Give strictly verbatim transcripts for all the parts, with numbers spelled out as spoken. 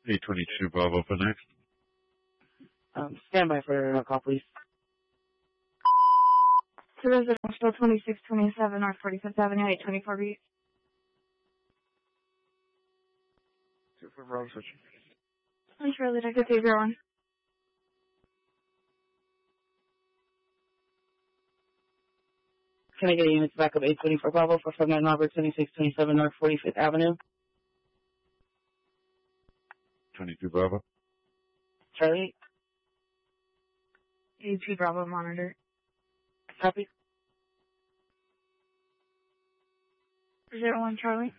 eight twenty-two Bravo for next. Um, stand by for a call, please. To residential twenty-six twenty-seven North forty-fifth Avenue, eight twenty-four B. Two for Bravo, switching. I'm Charlie, I could save your one. Can I get units back up eight twenty-four Bravo for five nine Robert, twenty-six twenty-seven North forty-fifth Avenue? twenty-two Bravo. Charlie? A two Bravo monitor. Copy. Zero one Charlie.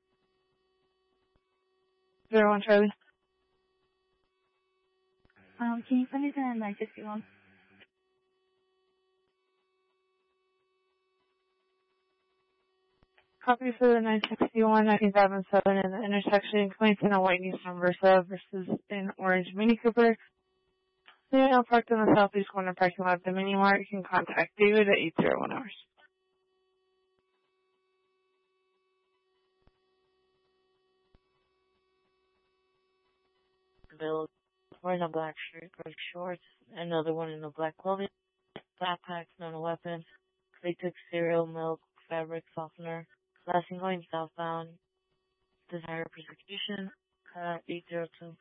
Zero one Charlie. Um, can you send me to nine sixty-one? Copy for the nine sixty-one nineteen seventy-seven in the intersection Clinton and White East Versa versus in Orange Mini Cooper. They are now parked in the southeast corner parking lot of the Mini Mart. You can contact David at eight zero one hours. Bill wearing a black shirt, gray shorts, another one in a black clothing, backpacks, no weapons. They took cereal, milk, fabric softener. Last thing going southbound. Desire prosecution. Uh, eight zero two.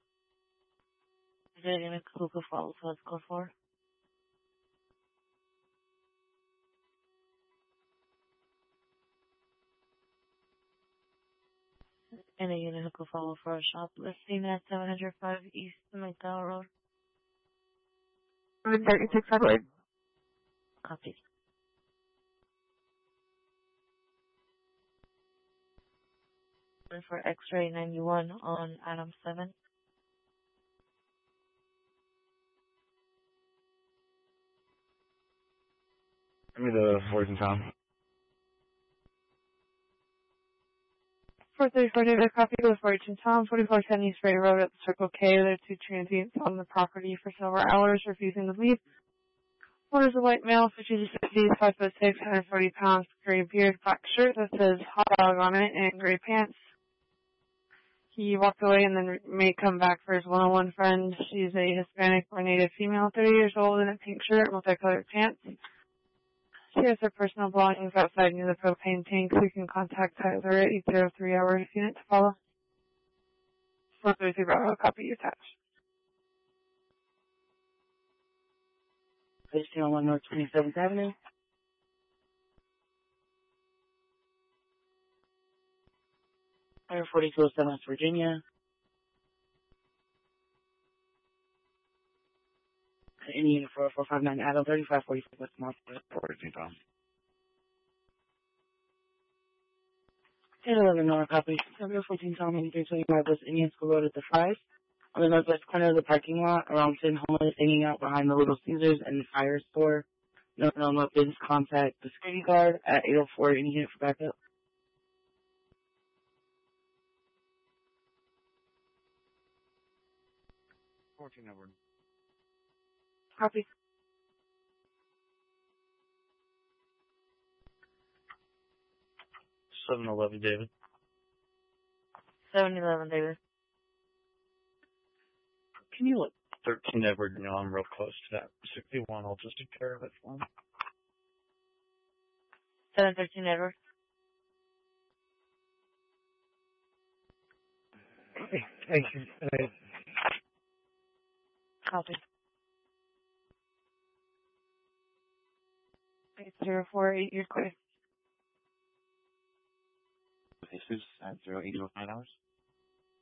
Is there any who could follow? So let's go for. And a unit who could follow for a shoplifting at seven oh five East McDowell Road. thirty-six Edward. Copy. And for X-ray ninety-one on Adam seven. Give me the words in town. four thirty-four David, copy to the Fortune Tom, forty-four ten East Ray Road at the Circle K. There are two transients on the property for several hours refusing to leave. One is a white male, fifty to sixty, five foot six, one hundred forty pounds, gray beard, black shirt that says hot dog on it, and gray pants. He walked away and then may come back for his one-on-one friend. She's a Hispanic or Native female, thirty years old, in a pink shirt, multicolored pants. She has her personal belongings outside near the propane tank, so you can contact Tyler at eight zero three hours unit to follow. four thirty-three Bravo, copy attached. fifteen oh one North twenty-seventh Avenue. one forty-two oh seven West Virginia. Any unit for four five nine Adam, thirty-five forty-five West Northwest. fourteen Tom. ten eleven North, copy. seven fourteen Tom, eighty-three twenty-five West Indian School Road at the Fries. On the northwest corner of the parking lot, around ten homeless hanging out behind the Little Caesars and the fire store. No known weapons, contact the security guard at eight oh four, any unit for backup. fourteen Edward. Copy. seven eleven David. seven eleven David. Can you let thirteen Edward know I'm real close to that sixty-one? I'll just take care of it for him. seven thirteen Edward. Thank you. Uh, Copy. eight zero four eight, you're clear. Jesus at zero eight oh nine hours.